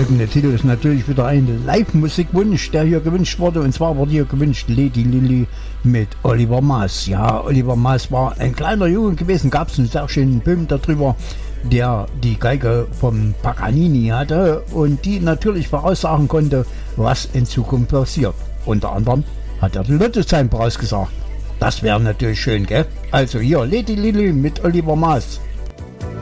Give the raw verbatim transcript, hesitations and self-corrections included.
folgende Titel ist natürlich wieder ein Live-Musikwunsch, der hier gewünscht wurde. Und zwar wurde hier gewünscht Lady Lily mit Oliver Maas. Ja, Oliver Maas war ein kleiner Junge gewesen, gab es einen sehr schönen Film darüber, der die Geige vom Paganini hatte und die natürlich voraussagen konnte, was in Zukunft passiert. Unter anderem hat er die Lottozahlen vorausgesagt. Das wäre natürlich schön, gell? Also hier Lady Lily mit Oliver Maas.